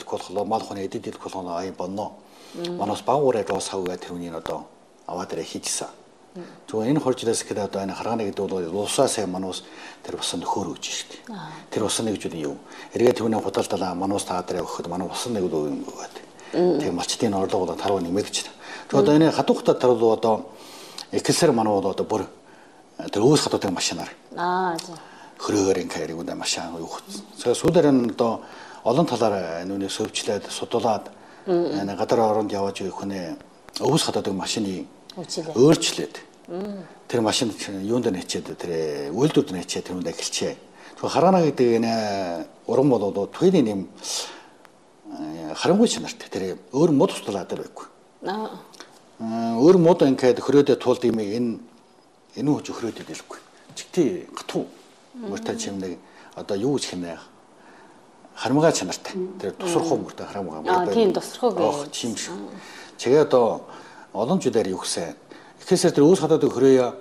болох мал хүний эдэд идэх болох ай бонно. Манаас багуурэ роосавга тэрүүний одоо аваад хийчихсэн. Тэгвэл энэ хоржлоос гэдэг одоо энэ харгааны гэдэг бол улсаасаа манаас тэр усан нөхөр өгч шүү дээ. Тэр усан нэг зүйл юу? Эргээд түүний худалдаа манаас таадраа өгөхөд манай усан нэг үг юм гээд. Тэгээ малчтын орлого бол таруу нэмэгдэж байна. Тэгвэл одоо энэ хатуухтай таруу одоо эксэр манай бол одоо бүр тэр өөс хатуутай машинаар. За. Хөрөөр инкээр юм да машин юу. Сүүлээр нь одоо олон талаар нүуний сөвчлээд судлаад энэ гадар оронд явж ирэх хүнээ өөс хатуутай машины өөрчлөөд тэр машин юунд нэчээд тэр үйлдвэрд нэчээд тэр үндэ эхэлчээ. Тэгэхээр хараана гэдэг энэ уран болоод түүний нэм харангуй чанартай тэр өөр мод туслаад байхгүй. Өөр мод ингээд хөрөөдөө туулд юм энэ хүч хөрөөдөд дэлгүй. Чигтээ гатуу мөртэй чимнэг одоо юу гэж хийнэ харамгаа чанартай. Тэр тусрах мөртэй харамгаа. Тийм тусрах гэж. Тийм шүү. Чигээ одоо олон жилээр юу гэсэн. Ихээсээ тэр өөс хатаад хөрөөё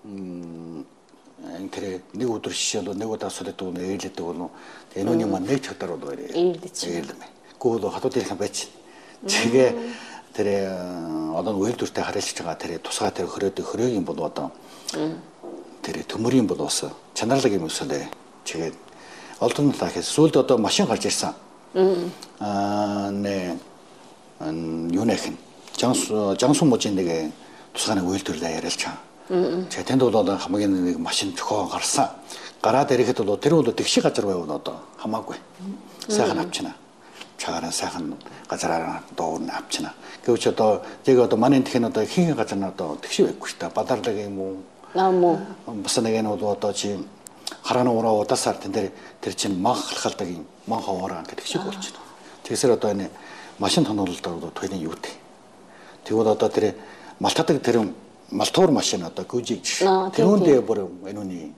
тэр нэг өдөр шишээл нэг удаа солиод ээлэдэг бол энүүний маань нэг чадар бол байна. Ээлэмэ. Гүйл хатууд ирэх байж. Чигээ тэр одоо үйлдвэртэй харилцаж байгаа тэр тусгай тэр хөрөөгийн бол одоо тэр төмөрийн бол бас чанарлаг юм өсөлөө. Чигээд олдон талаас сүүлд одоо машин гарч ирсэн. Нэ юунах Жансун мужийн нэг тусгай үйлдвэрлэлээ яриалч чам. Тэгээ тэнд бол одоо хамгийн нэг машин зохион гарсан. Гараад ирэхэд бол тэр бол тэгшиг газар байвал одоо хамаагүй. Сайхан авчна. Чагараа сайхан газараар доорн авчна. Гэвч одоо тэгээ одоо манай тхэн одоо ихэнх газар нь одоо тэгшиг байхгүй шүү дээ. Бадаарлаг юм уу? Наамуу. Бас нэг нь бол одоо чи харааны ураа удаасаар тэр чинь манхалхалдаг юм. Манхаа ураа гэдэг шиг болчихно. Тэгсэр одоо энэ машин тоноололдоо одоо түүний юу дээ. Тэгвэл одоо тэр малтадаг тэр малтуур машин одоо гүжиг тэрүүндээ бүр энүүний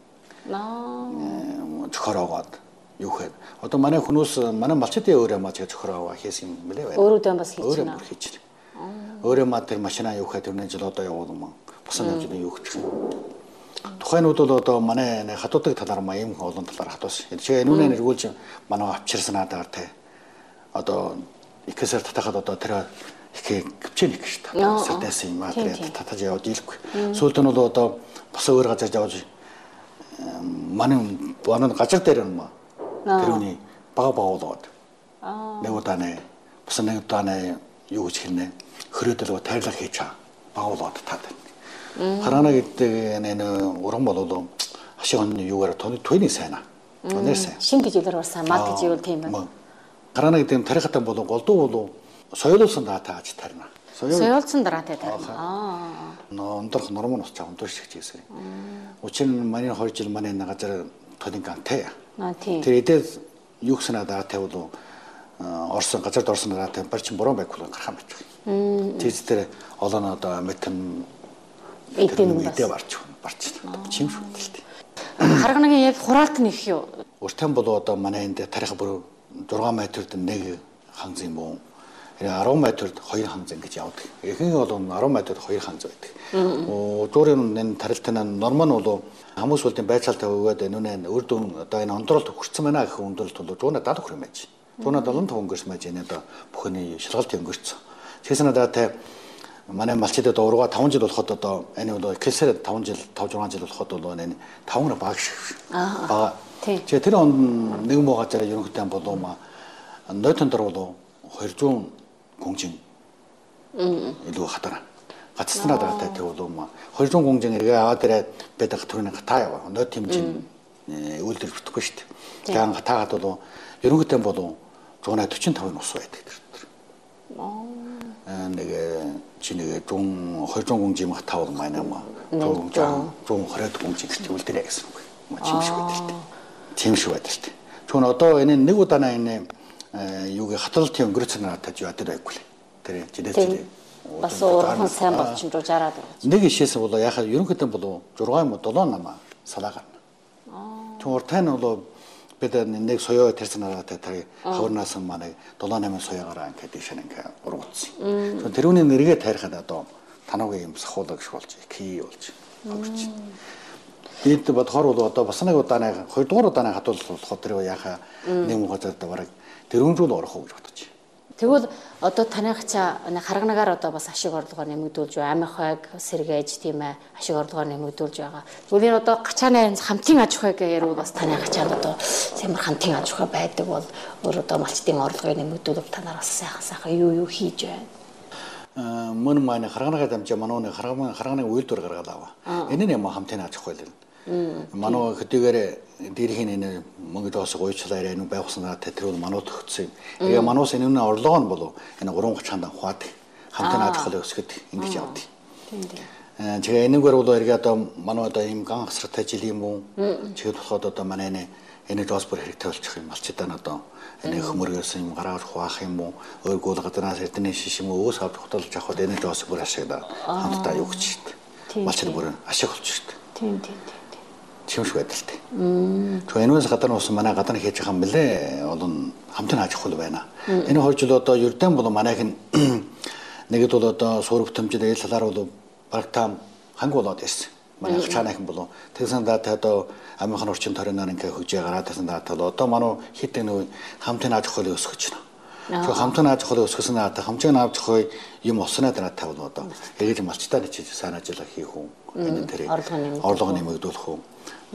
зохиороод юу хэд одоо манай хүмүүс манай малчтын өөрөө маа зохиороо хийсэн юм билээ байна. Өөрөө бас хийж байна. Өөрөө маа тэр машинаа юу хэд тэрний жил одоо явуулсан маа. Басан хэмжээний юу гэх юм. Тухайнууд бол одоо манай хатуудаг талаар маа юм олон талаар хатуус. Тэгэхээр энүүнээ нэргүүлж манай авчирсан надаар те одоо ихээсэр татахад одоо тэр их гүчэн их шүү дээ. Сэтээс юм аа тэр татаж явж ийлэхгүй. Сүүлд нь бол одоо бас өөр газар явж манай газар дээр юм аа. Тэрүүний бага болоод. Нэг удаа бас нэг удаа юу гэж хэлнэ. Хөрөөдөлгөө тайрлах хийж чаа. Бага болоод таад. Хараана гэдэг энэ уран болоо хашигны юугаар түүний сайн аа. Өнөр сайн. Шин гэж илэр болсон мал гэж юу тийм байна. Хараана гэдэг тарихтай болоо голдуу болоо соёлуулсан даатаач тарина. Соёлуулсан дараатай тарина. Ондрох нормон ус чаа ондрох шиг чийсэр. Учир нь манай 2 жил манай нэг газар тодин гантай. Тэр эдээ юу гэснээр даатай бол орсон газард орсон даатай барчин борон байхгүй гарах юм байна. Тэз тэр олон одоо метн эдээ барч. Чим шүү дээ. Харганагийн яг хураалт нь их юу? Уртан бол одоо манай энд тарих бүр 6 метрд нэг ханз юм уу? 10 метрд 2 ханз ингэж явдаг. Ихэнх бол 10 метрд 2 ханз байдаг. Өөрөөр энэ тарилтын норм нь бол хамгийн сүүлдийн байцаалтай өгөөд энүүнээ өөр дүн одоо энэ ондролт хүрсэн байна гэх өндөрлөлт бол 170 хүрэх юм байж. 175 өнгөрсөн байж энэ одоо бүхний шалгалт өнгөрсөн. Тэгээс надад та манай малчидад ургаа 5 жил болоход одоо энэ бол кэлсээр 5 жил 5 6 жил болоход бол энэ 5 баг шиг. Тэгээ тэр он нэг муу газар ерөнхийдөө болов ма нойтон дор бол 200 공진 илүү хатар гацснаа даатай тэгвэл ма 200 공진 эргээ аваад байдаг төрөний гатаа яваа нот хэмжин үйлдэл бүтэхгүй шүү дээ. Тэгээ гатаагаад бол ерөнхийдөө бол 145 ус байдаг тэр. Нэг чиний 200 공진 гатаа бол манай ма 120 공진 гэж үйлдэлээ гэсэн үг. Ма чимшгүй байдаг. Чимшгүй байдаг. Тэгвэл одоо энэ нэг удаанаа энэ юуг хаталтын өнгөрцөн надад юу адил байггүй л. Тэр жилээ. Бас урхан сайн болчихсон руу жараад байгаа. Нэг ишээс бол яхаа ерөнхийдөө бол 6 юм уу 7 намаа салаагаа. Тэгвэл уртаа нь бол бид нэг соёо тэрснараа тэр хаврнаас манай 7-8 соёогаараа ингээд ишэн ингээд ургуутсан. Тэрүүний нэргээ тарихад одоо танаагийн юм сахуулаг шиг болж ки болж авч. Бид бодохоор бол одоо бас нэг удааны 2 дугаар удааны хатуулах болохоор тэр яхаа нэг муу газар бараг тэрүүн рүү орох уу гэж бодож. Тэгвэл одоо таныхчаа харганагаар одоо бас ашиг орлогоо нэмэгдүүлж байгаа. Амихайг сэргээж тийм ээ ашиг орлогоо нэмэгдүүлж байгаа. Тэгвэл энэ одоо гачааны хамтын аж ахуйг ярил бас таныхчаад одоо сэмэр хамтын аж ахуй байдаг бол өөр одоо малчдын орлогыг нэмэгдүүлэх танаар бас сайхан юу хийж байна. Мөн маань харганагаа дамжаа манууны харгааны үйлдвэр гаргаад аваа. Энэ нь юм хамтын аж ахуй л. Мануу хэдийгээр дээрхийн энэ мөнгөдөөс гойчлаа энэ байгуулснаа тэр бол манууд өгсөн. Тэгээ мануус энэ орлого нь болов энэ 330 хуваад хамтын аж ахуй өсгөд ингэж явдаг. Тийм. Тэгээ энэгээр бол эргээ одоо мануу одоо ийм ган хасралтай жил юм уу? Чихэд болоход одоо манай энэ жоос бүр хэрэгтэй болчих юм малчдаа одоо энэ хөмөргөөс юм гараад хуваах юм уу? Өөргөл гаднаас эрдэнэ шиш юм уу? Өөс авч хөтөлж авахд энэ жоос бүр ашигла хамтдаа юу гэж шít. Малчд бүр ашиг болж шít. Тийм. Чимш байдалтай. Тэгээ энэс гадар ус манай гадар хийж байгаа юм бэлээ. Олон хамтын аж ахуй байна. Энэ хоёр жил одоо ердэн бол манайх нэгэд бол одоо суурь бүтэмжид ил талаар бол багтаам ханг болоод ирсэн. Манай хачаанайхан бол тэгсэн даа одоо амынхан орчин ториноор ингээ хөгжээ гараад байсан даа одоо манай хитэн нөө хамтын аж ахуй өсгөж байна. Тэгээ хамтын аж ахуй өсгөсөн даа хамтын аж ахуй юм олсноо дараа тавал одоо эргэж малчтаа ничиж сайн ажиллах хийх үү. Энэ тэр орлого нэмэгдүүлэх үү.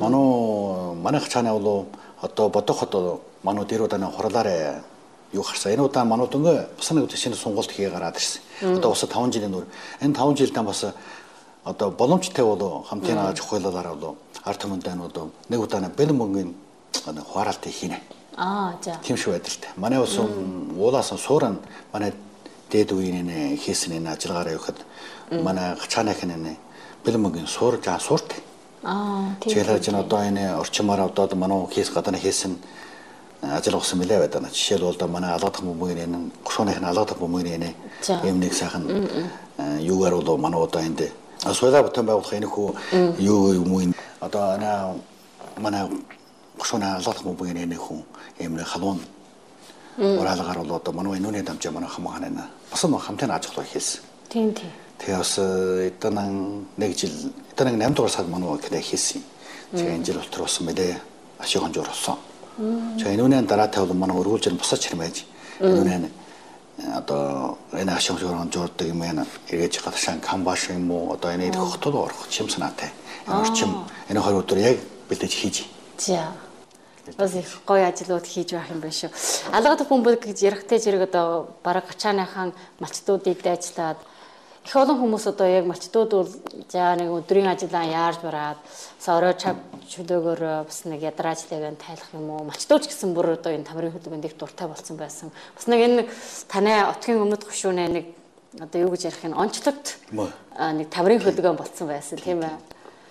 Манай хачааны бол одоо бодох одоо манай дээр удаа хурлаараа юу харсан. Энэ удаа манай дөнгө бас нэг шинэ сонголт хий гараад ирсэн. Одоо бас 5 жилийн нүр. Энэ 5 жилдээ бас одоо боломжтой бол хамтын аж ахуйлалаар бол ард түмэндээ одоо нэг удаа бэлэн мөнгөний хураалт хийнэ. За. Тийм шүү байдалтай. Манай ус уулаас сууран манай дээд үеийн хийсэн энэ ажиллагаараа явахад манай хачаанайх нь бэлэн мөнгөний суурж суурт. Тийм. Жишээлбэл одоо энэ орчмоор одоо манай хийс гадна хийсэн ажиллагсан мэлээ байдаг. Жишээлбэл одоо манай алгадах бөмбөгийн гушууных нь алгадах бөмбөгийн юм нэг сайхан юугаар бол манай одоо энд асуулаа бүтэн байгуулах энэ хүү юу юм уу одоо манай гушууны алгадах бөмбөгийн энэ хүн юм нэг халуун уралгаар бол одоо манай энүүний дамжаа манай хамгааны бас хамтын аж ахуй хийсэн. Тийм. Тэгээ бас эдэн нэг жил эдэн 8 дугаар сард манай кэдэ хийсэн. Тэгээ энэ жил болтор болсон мэлээ ашиг хонжор болсон. Тэгээ энүүний дараа тавал манай өргүүлж босож хэрмэж энүүний одоо энэ ашиг хонжордог юм яана эргэж гадшаан камбаш юм уу одоо энэ хотод орох чим санаатай. Орчим энэ 20 өдөр яг бэлдэж хийж. За. Бас их гоё ажлууд хийж байх юм байна шүү. Алгадах бөмбөг гэж ярихтэй зэрэг одоо бараг хачааныхан малчдуудыг дайчлаад их олон хүмүүс одоо яг малчдууд бол за нэг өдрийн ажиллаа яарж бараад орой чав чөлөөгөөр бас нэг ядраажлыг тайлах юм уу малчдууч гэсэн бүр одоо энэ тамирын хөдөлгөөнд их дуртай болсон байсан. Бас нэг энэ танай отгийн өмнөд гушүүнээ нэг одоо юу гэж ярих юм онцлогт нэг тамирын хөдөлгөөн болсон байсан тийм ээ.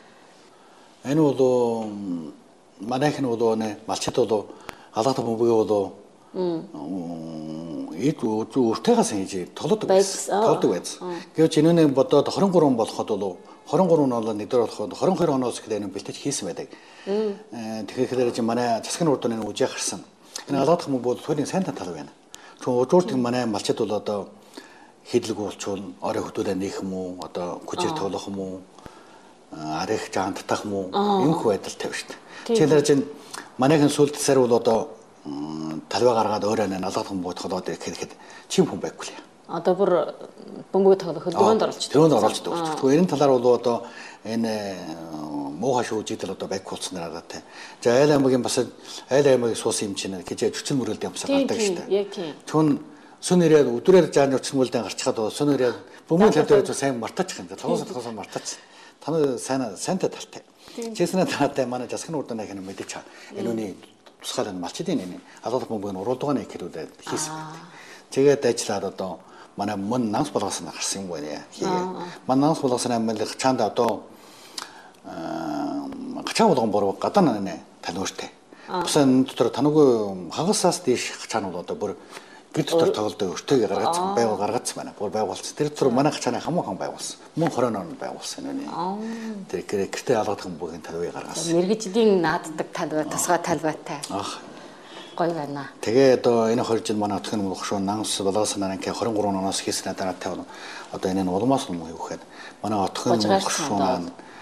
Энэ бол манайх нь бол малчд бол алгадах бөмбөгийг бол эд өөртөөс хийж толдог байсан. Гэвч энэний бодоод 23 болоход бол 23 нь бол нэгдүгээр болоход 22 оноос ихлээр энэ бэлтэж хийсэн байдаг. Тэгэхээр чи манай засгийн урд нь үжээ гарсан. Энэ алгадах бөмбөг бол төрийн сайн тал байна. Тэгвэл уужуурт манай малчд бол одоо хийдлэг уулчвал орой хөдөлөө нээх юм уу одоо күжиг тоглох юм уу арих жаан татах юм уу юм хөө байдалтай байна шүү дээ. Тэгэхээр чинь манайхын сүлд сар бол одоо талбай гаргаад өөрөө налгах бөмбөг тоглоод ирэхэд чим хүн байхгүй л. Одоо бүр бөмбөг тоглох хөдөлгөөнд оролцдог. Тэрөнд оролцдог. Тэгэхээр энэ талаар бол одоо энэ муухай шүүжидэл одоо байхгүй болсон надад. За айл аймгийн бас айл аймгийн суусан юм чинь гэж хүчин мөрөлдөө бас гардаг шүү дээ. Яг тийм. Түн сүн ирээд өдрөөр зааны хүчин мөрөлдөө гарчихад сүн ирээд бөмбөг тавьдаг сайн мартаачих юм. Тоглосон мартаач. Таны сайнтай талтай. Честнэ талтай манай засгийн урд нэг юм мэдээч. Энүүний тусгаал нь малчдын энэ алгадах бөмбөгийн уралдааны хэрүүдэд хийсэн байдаг. Тэгээд ажиллаад одоо манай мөн нанс болгосон гарсан юм байна. Манай нанс болгосон амлах чаанд одоо гачаа болгон бороо гадаа нэ таниуртай. Бус энэ дотор танаагүй хагасаас дээш гачаан бол одоо бүр гэр дотор тоглолтоо өртөөг гаргацсан байвал гаргацсан байна. Бүр байгуулсан. Тэр дотор манай гачааны хамаахан байгуулсан. Мөн 20 он байгуулсан энэ. Тэр гэрээ алгадах бөмбөгийн талбайг гаргасан. Мэргэжлийн нааддаг талбай, тусгай талбайтай. Гоё байна. Тэгээ одоо энэ 20 жил манай отгийн мөлхшөө нанс болгосон анаа 23 оноос хийсэн дараа тавь одоо энэ нь улмаас юм юу гэхэд манай отгийн мөлхшөө